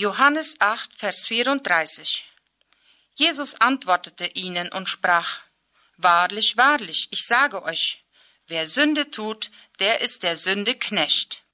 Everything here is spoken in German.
Johannes 8, Vers 34. Jesus antwortete ihnen und sprach: Wahrlich, wahrlich, ich sage euch, wer Sünde tut, der ist der Sünde Knecht.